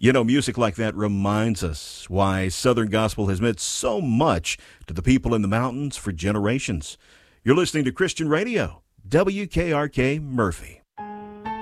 You know, music like that reminds us why Southern Gospel has meant so much to the people in the mountains for generations. You're listening to Christian Radio, WKRK Murphy.